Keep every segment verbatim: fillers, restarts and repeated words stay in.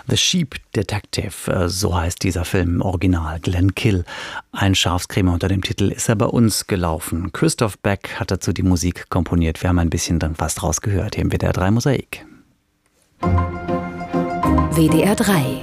The Sheep Detective, äh, so heißt dieser Film im Original. Glenn Kill, ein Schafskrämer unter dem Titel, ist er bei uns gelaufen. Christoph Beck hat dazu die Musik komponiert. Wir haben ein bisschen dann was draus gehört hier im W D R drei Mosaik. W D R drei.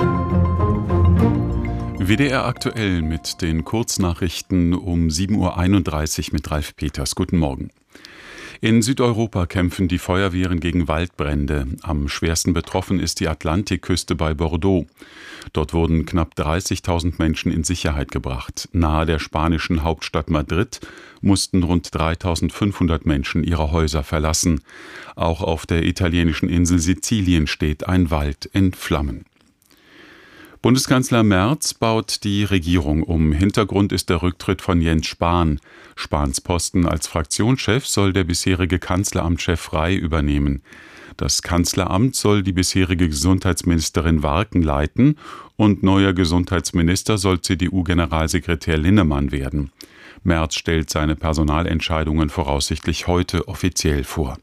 W D R aktuell mit den Kurznachrichten um sieben Uhr einunddreißig mit Ralf Peters. Guten Morgen. In Südeuropa kämpfen die Feuerwehren gegen Waldbrände. Am schwersten betroffen ist die Atlantikküste bei Bordeaux. Dort wurden knapp dreißigtausend Menschen in Sicherheit gebracht. Nahe der spanischen Hauptstadt Madrid mussten rund dreitausendfünfhundert Menschen ihre Häuser verlassen. Auch auf der italienischen Insel Sizilien steht ein Wald in Flammen. Bundeskanzler Merz baut die Regierung um. Hintergrund ist der Rücktritt von Jens Spahn. Spahns Posten als Fraktionschef soll der bisherige Kanzleramtschef Rey übernehmen. Das Kanzleramt soll die bisherige Gesundheitsministerin Warken leiten und neuer Gesundheitsminister soll C D U-Generalsekretär Linnemann werden. Merz stellt seine Personalentscheidungen voraussichtlich heute offiziell vor.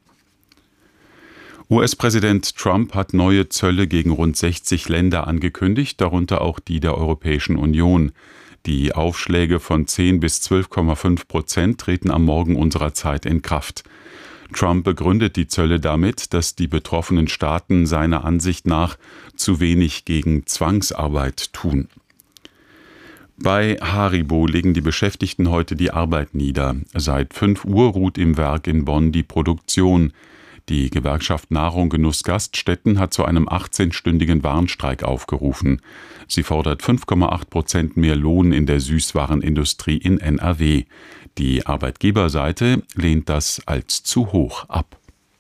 U S-Präsident Trump hat neue Zölle gegen rund sechzig Länder angekündigt, darunter auch die der Europäischen Union. Die Aufschläge von zehn bis zwölf Komma fünf Prozent treten am Morgen unserer Zeit in Kraft. Trump begründet die Zölle damit, dass die betroffenen Staaten seiner Ansicht nach zu wenig gegen Zwangsarbeit tun. Bei Haribo legen die Beschäftigten heute die Arbeit nieder. Seit fünf Uhr ruht im Werk in Bonn die Produktion. Die Gewerkschaft Nahrung Genuss Gaststätten hat zu einem achtzehnstündigen Warnstreik aufgerufen. Sie fordert fünf Komma acht Prozent mehr Lohn in der Süßwarenindustrie in N R W. Die Arbeitgeberseite lehnt das als zu hoch ab.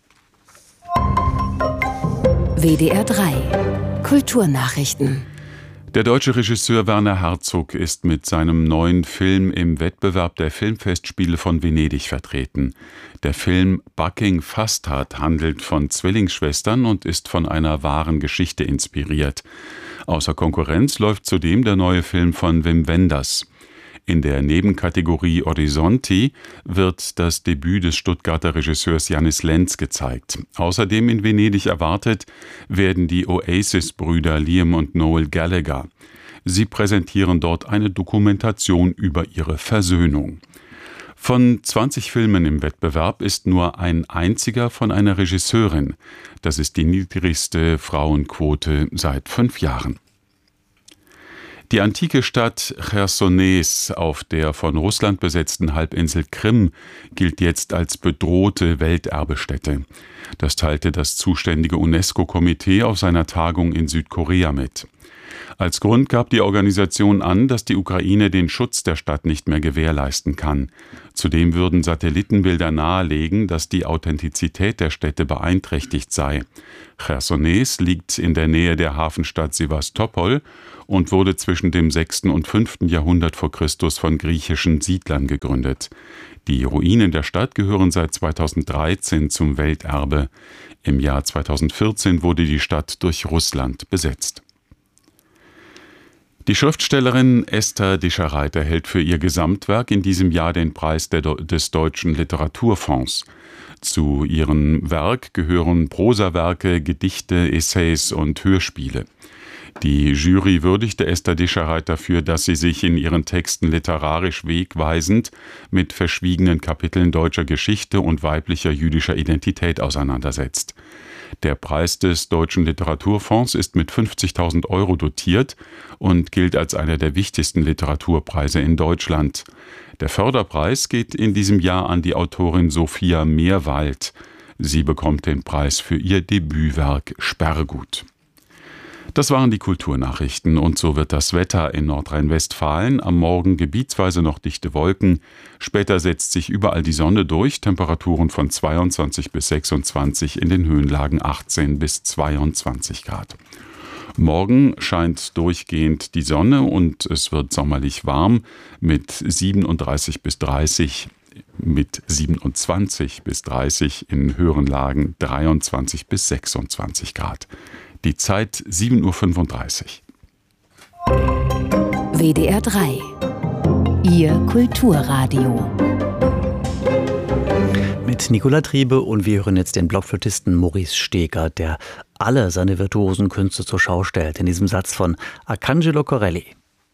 W D R drei Kulturnachrichten. Der deutsche Regisseur Werner Herzog ist mit seinem neuen Film im Wettbewerb der Filmfestspiele von Venedig vertreten. Der Film Bucking Fastard handelt von Zwillingsschwestern und ist von einer wahren Geschichte inspiriert. Außer Konkurrenz läuft zudem der neue Film von Wim Wenders. In der Nebenkategorie Orizzonti wird das Debüt des Stuttgarter Regisseurs Janis Lenz gezeigt. Außerdem in Venedig erwartet werden die Oasis-Brüder Liam und Noel Gallagher. Sie präsentieren dort eine Dokumentation über ihre Versöhnung. Von zwanzig Filmen im Wettbewerb ist nur ein einziger von einer Regisseurin. Das ist die niedrigste Frauenquote seit fünf Jahren. Die antike Stadt Chersonees auf der von Russland besetzten Halbinsel Krim gilt jetzt als bedrohte Welterbestätte. Das teilte das zuständige UNESCO-Komitee auf seiner Tagung in Südkorea mit. Als Grund gab die Organisation an, dass die Ukraine den Schutz der Stadt nicht mehr gewährleisten kann. Zudem würden Satellitenbilder nahelegen, dass die Authentizität der Städte beeinträchtigt sei. Chersonees liegt in der Nähe der Hafenstadt Sewastopol und wurde zwischen dem sechsten und fünften Jahrhundert vor Christus von griechischen Siedlern gegründet. Die Ruinen der Stadt gehören seit zweitausenddreizehn zum Welterbe. Im Jahr zweitausendvierzehn wurde die Stadt durch Russland besetzt. Die Schriftstellerin Esther Dischereit erhält für ihr Gesamtwerk in diesem Jahr den Preis der, des Deutschen Literaturfonds. Zu ihrem Werk gehören Prosawerke, Gedichte, Essays und Hörspiele. Die Jury würdigte Esther Dischereit dafür, dass sie sich in ihren Texten literarisch wegweisend mit verschwiegenen Kapiteln deutscher Geschichte und weiblicher jüdischer Identität auseinandersetzt. Der Preis des Deutschen Literaturfonds ist mit fünfzigtausend Euro dotiert und gilt als einer der wichtigsten Literaturpreise in Deutschland. Der Förderpreis geht in diesem Jahr an die Autorin Sophia Meerwald. Sie bekommt den Preis für ihr Debütwerk Sperrgut. Das waren die Kulturnachrichten und so wird das Wetter in Nordrhein-Westfalen. Am Morgen gebietsweise noch dichte Wolken. Später setzt sich überall die Sonne durch. Temperaturen von zweiundzwanzig bis sechsundzwanzig, in den Höhenlagen achtzehn bis zweiundzwanzig Grad. Morgen scheint durchgehend die Sonne und es wird sommerlich warm mit siebenunddreißig bis dreißig, mit siebenundzwanzig bis dreißig, in höheren Lagen dreiundzwanzig bis sechsundzwanzig Grad. Die Zeit sieben Uhr fünfunddreißig. W D R drei. Ihr Kulturradio. Mit Nicola Triebe und wir hören jetzt den Blockflötisten Maurice Steger, der alle seine virtuosen Künste zur Schau stellt, in diesem Satz von Arcangelo Corelli.